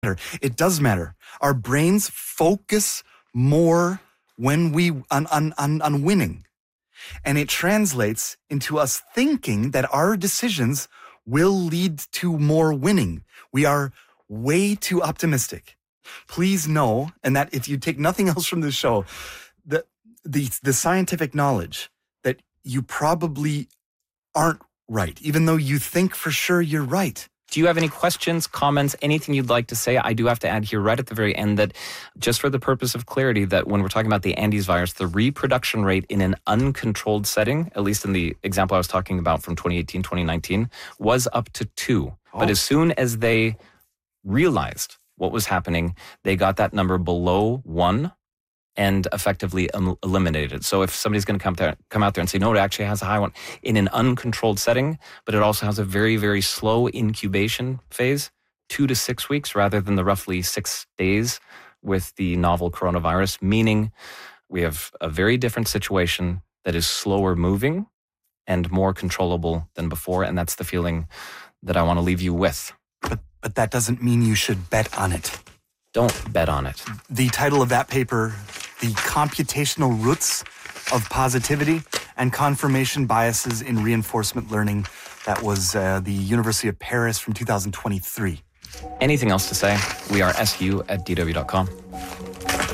It does matter. Our brains focus more when on winning. And it translates into us thinking that our decisions will lead to more winning. We are way too optimistic. Please know, and that if you take nothing else from this show, the scientific knowledge that you probably aren't right, even though you think for sure you're right. Do you have any questions, comments, anything you'd like to say? I do have to add here right at the very end that just for the purpose of clarity, that when we're talking about the Andes virus, the reproduction rate in an uncontrolled setting, at least in the example I was talking about from 2018, 2019, was up to 2. Oh. But as soon as they realized what was happening, they got that number below 1 and effectively eliminated. So if somebody's going to come out there and say, no, it actually has a high one in an uncontrolled setting, but it also has a very, very slow incubation phase, 2 to 6 weeks rather than the roughly 6 days with the novel coronavirus, meaning we have a very different situation that is slower moving and more controllable than before. And that's the feeling that I want to leave you with. But that doesn't mean you should bet on it. Don't bet on it. The title of that paper, The Computational Roots of Positivity and Confirmation Biases in Reinforcement Learning. That was the University of Paris from 2023. Anything else to say? We are su@dw.com.